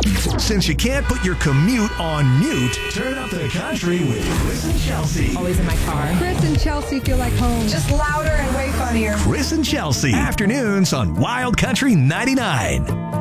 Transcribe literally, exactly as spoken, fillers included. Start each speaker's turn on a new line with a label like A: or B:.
A: Since you can't put your commute on mute, turn up the country with Chris and Chelsea.
B: Always in my car.
C: Chris and Chelsea feel like home.
D: Just louder and way funnier.
A: Chris and Chelsea. Afternoons on Wild Country ninety-nine.